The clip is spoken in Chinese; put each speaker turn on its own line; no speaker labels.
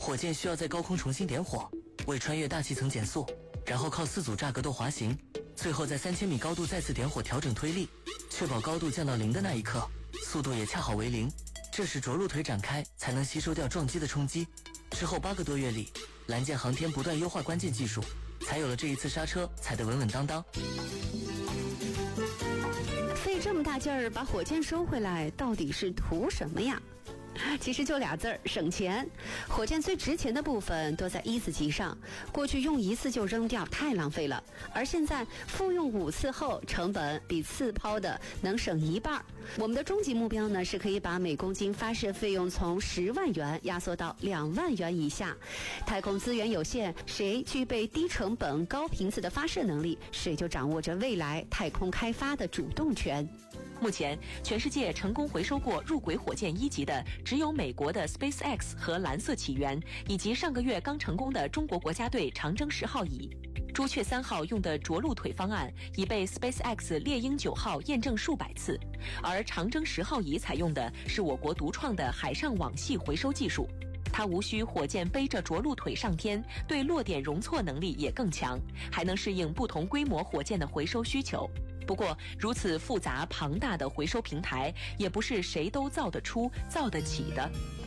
火箭需要在高空重新点火，为穿越大气层减速，然后靠4组炸格斗滑行，最后在3000米高度再次点火调整推力，确保高度降到0的那一刻，速度也恰好为0。这时着陆腿展开才能吸收掉撞击的冲击。之后8个多月里，蓝箭航天不断优化关键技术，才有了这一次刹车踩得稳稳当当。
费这么大劲儿把火箭收回来，到底是图什么呀？其实就俩字儿，省钱。火箭最值钱的部分都在1次级上，过去用1次就扔掉太浪费了，而现在复用5次后，成本比次抛的能省1半。我们的终极目标呢，是可以把每公斤发射费用从10万元压缩到2万元以下。太空资源有限，谁具备低成本高频次的发射能力，谁就掌握着未来太空开发的主动权。
目前，全世界成功回收过入轨火箭1级的只有美国的 SpaceX 和蓝色起源，以及上个月刚成功的中国国家队长征10号乙。朱雀3号用的着陆腿方案已被 SpaceX 猎鹰9号验证数百次，而长征10号乙采用的是我国独创的海上网系回收技术。它无需火箭背着着陆腿上天，对落点容错能力也更强，还能适应不同规模火箭的回收需求。不过，如此复杂庞大的回收平台，也不是谁都造得出、造得起的。